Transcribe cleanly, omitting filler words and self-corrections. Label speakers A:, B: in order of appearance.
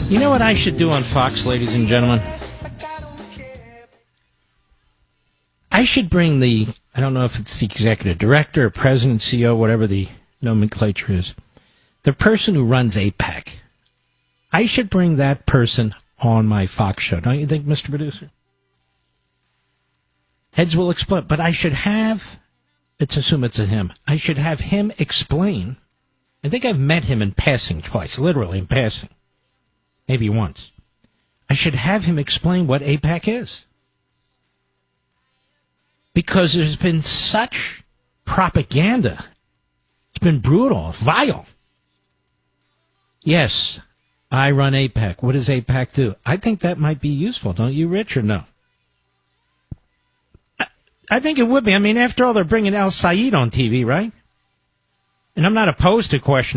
A: You know what I should do on Fox, ladies and gentlemen? I should bring I don't know if it's the executive director or president, CEO, whatever the nomenclature is, the person who runs AIPAC. I should bring that person on my Fox show. Don't you think, Mr. Producer? Heads will explode. But I should let's assume it's a him. I should have him explain. I think I've met him in passing twice, literally in passing. Maybe once. I should have him explain what AIPAC is. Because there's been such propaganda. It's been brutal, vile. Yes, I run AIPAC. What does AIPAC do? I think that might be useful, don't you, Rich, or no? I think it would be. I mean, after all, they're bringing Al Saeed on TV, right? And I'm not opposed to questioning